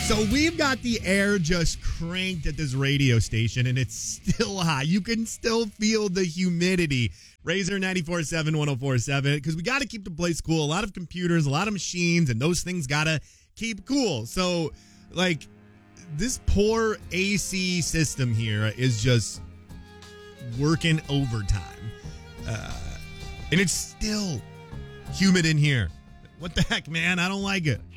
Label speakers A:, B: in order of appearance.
A: So we've got the air just cranked at this radio station, and it's still hot. You can still feel the humidity. Razor 94.7, 104.7, because we got to keep the place cool. A lot of computers, a lot of machines, and those things got to keep cool. So, like, this poor AC system here is just working overtime. And it's still humid in here. What the heck, man? I don't like it.